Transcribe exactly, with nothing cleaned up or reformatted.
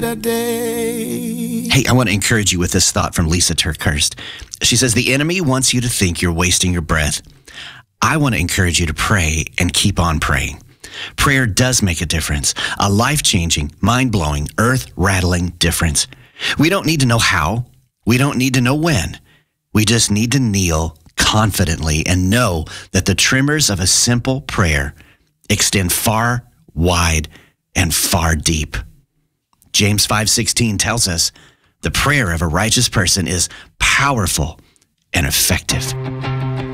day. Hey, I want to encourage you with this thought from Lisa Turkhurst. She says, the enemy wants you to think you're wasting your breath. I want to encourage you to pray and keep on praying. Prayer does make a difference, a life-changing, mind-blowing, earth-rattling difference. We don't need to know how. We don't need to know when. We just need to kneel confidently and know that the tremors of a simple prayer extend far, wide, and far deep. James five sixteen tells us the prayer of a righteous person is powerful and effective.